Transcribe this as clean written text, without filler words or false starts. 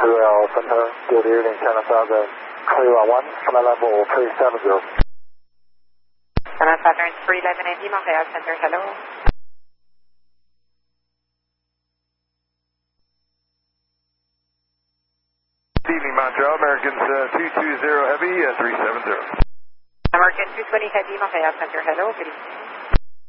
Montreal Center, good evening, China Southern, clear on 1, flight level 370. China Southern 311 AD, Montreal Center, hello. Good evening, Montreal, Americans 220 Heavy, 370. American 220 Heavy, Montreal Center, hello, good evening.